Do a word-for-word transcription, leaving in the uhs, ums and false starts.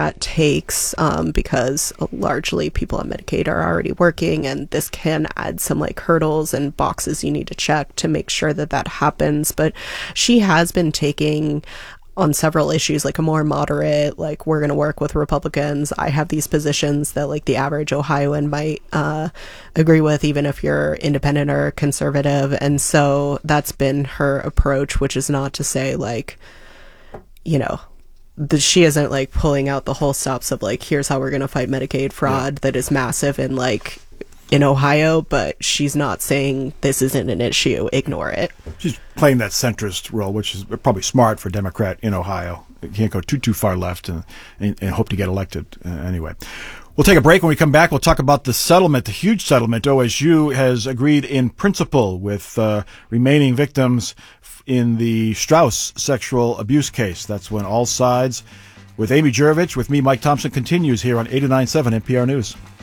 that takes, um, because largely people on Medicaid are already working, and this can add some like hurdles and boxes you need to check to make sure that that happens. But she has been taking on several issues, like a more moderate, like, we're going to work with Republicans. I have these positions that like the average Ohioan might uh, agree with, even if you're independent or conservative. And so that's been her approach, which is not to say like, you know, the, she isn't like pulling out the whole stops of like, here's how we're going to fight Medicaid fraud yeah. that is massive in like in Ohio, but she's not saying this isn't an issue, ignore it. She's playing that centrist role, which is probably smart for a Democrat in Ohio. You can't go too, too far left and, and, and hope to get elected uh, anyway. We'll take a break. When we come back, we'll talk about the settlement, the huge settlement. O S U has agreed in principle with uh, remaining victims in the Strauss sexual abuse case. That's when all sides with Amy Jurovich, with me, Mike Thompson, continues here on eighty-nine point seven N P R News.